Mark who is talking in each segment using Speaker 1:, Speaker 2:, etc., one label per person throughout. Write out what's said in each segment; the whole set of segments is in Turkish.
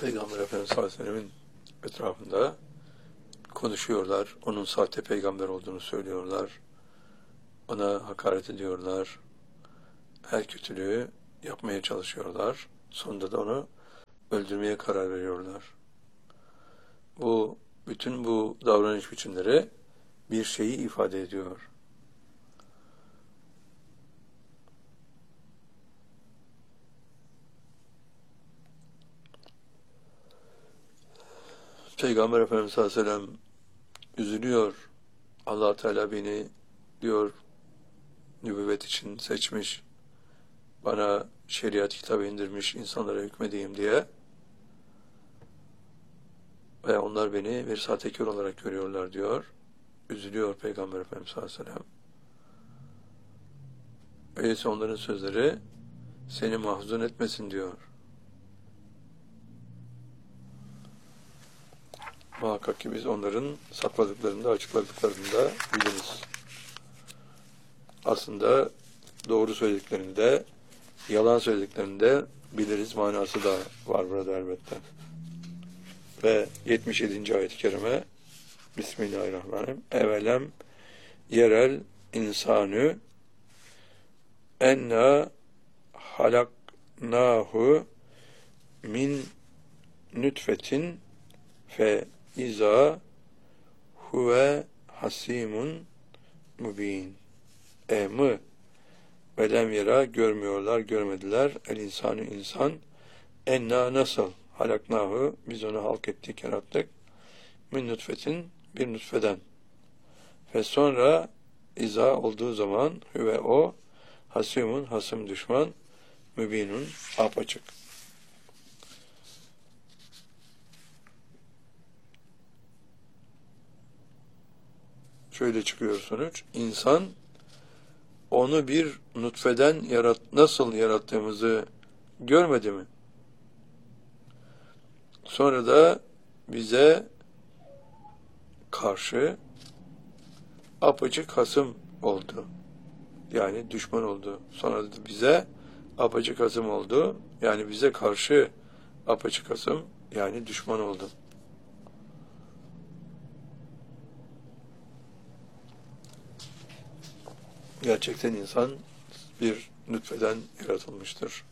Speaker 1: Peygamber Efendimiz sallallahu aleyhi ve sellemin etrafında konuşuyorlar. Onun sahte peygamber olduğunu söylüyorlar. Ona hakaret ediyorlar. Her kötülüğü yapmaya çalışıyorlar. Sonunda da onu öldürmeye karar veriyorlar. Bütün bu davranış biçimleri bir şeyi ifade ediyor. Peygamber Efendimiz sallallahu aleyhi ve sellem üzülüyor. Allah Teala beni diyor nübüvvet için seçmiş. Bana şeriat kitabı indirmiş, insanlara hükmedeyim diye. Ve onlar beni bir sahtekar olarak görüyorlar diyor. Üzülüyor Peygamber Efendimiz sallallahu aleyhi ve sellem. Öyleyse onların sözleri seni mahzun etmesin diyor. Muhakkak ki biz onların sakladıklarını da açıkladıklarını da biliriz. Aslında doğru söylediklerini de yalan söylediklerini de biliriz manası da var burada elbette. Ve 77. ayet-i kerime Bismillahirrahmanirrahim. Evelem yerel insanü enna halaknahu min nütfetin fe iza huve hasimun mubin. Mı velem yera görmüyorlar, görmediler. El insanı insan enna nasıl halaknahu biz onu halk ettik, yarattık. Min nutfetin bir nutfeden. Ve sonra iza olduğu zaman ve o hasimun hasım düşman mübinun apaçık. Şöyle çıkıyor sonuç. İnsan onu bir nutfeden nasıl yarattığımızı görmedi mi? Sonra da bize karşı apaçık hasım oldu. Yani düşman oldu. Sonra da bize apaçık hasım oldu. Yani bize karşı apaçık hasım yani düşman oldu. Gerçekten insan bir nutfeden yaratılmıştır.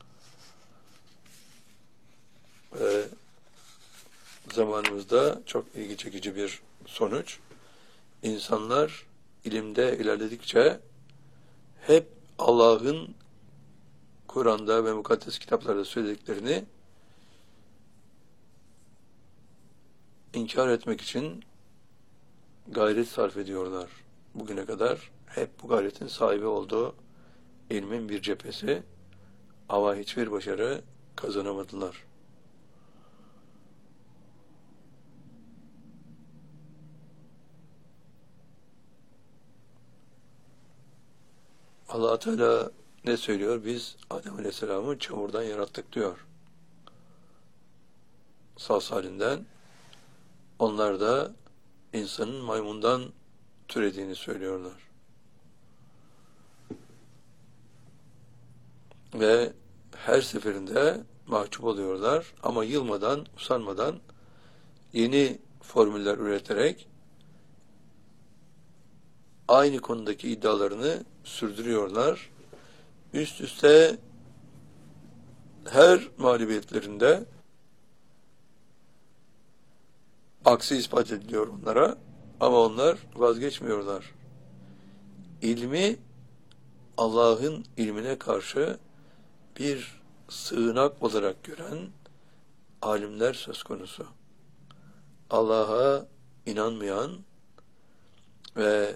Speaker 1: Ve zamanımızda çok ilgi çekici bir sonuç. İnsanlar ilimde ilerledikçe hep Allah'ın Kur'an'da ve mukaddes kitaplarda söylediklerini inkar etmek için gayret sarf ediyorlar. Bugüne kadar hep bu gayretin sahibi olduğu ilmin bir cephesi ama hiçbir başarı kazanamadılar. Allah Teala ne söylüyor? Biz Adem Aleyhisselam'ı çamurdan yarattık diyor. Saz halinden. Onlar da insanın maymundan türediğini söylüyorlar. Ve her seferinde mahcup oluyorlar ama yılmadan, usanmadan yeni formüller üreterek aynı konudaki iddialarını sürdürüyorlar. Üst üste her mağlubiyetlerinde aksi ispat ediliyor onlara ama onlar vazgeçmiyorlar. İlmi Allah'ın ilmine karşı bir sığınak olarak gören alimler söz konusu. Allah'a inanmayan ve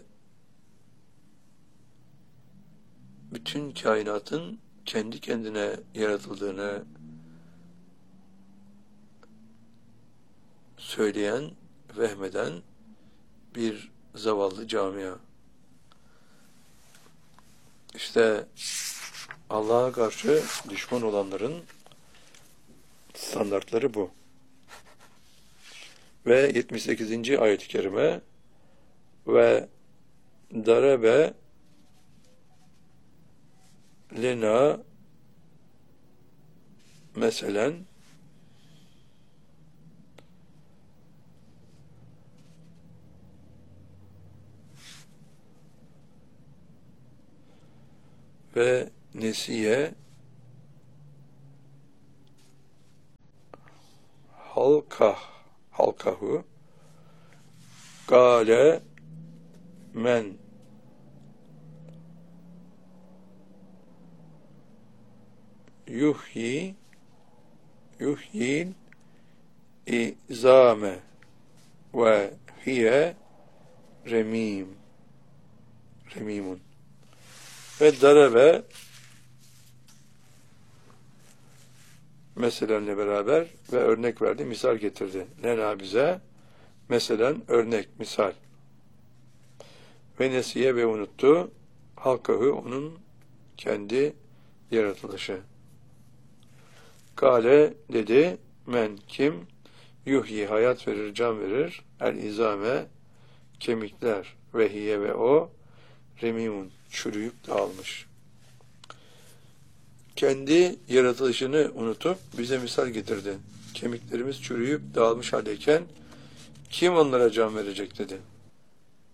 Speaker 1: bütün kainatın kendi kendine yaratıldığını söyleyen, vehmeden bir zavallı camia. İşte Allah'a karşı düşman olanların standartları bu. Ve 78. ayet-i kerime ve darebe lena meselen ve nesiye halkahu gale men yuhyil izame ve hiye remimun ve darebe meselenle beraber ve örnek verdi, misal getirdi. Lena bize meselen örnek, misal. Ve nesiye ve unuttu halkahı onun kendi yaratılışı. Kale dedi men kim yuhyi hayat verir, can verir, el izame kemikler ve hiye ve o remimun çürüyüp dağılmış. Kendi yaratılışını unutup bize misal getirdi. Kemiklerimiz çürüyüp dağılmış haldeyken kim onlara can verecek dedi.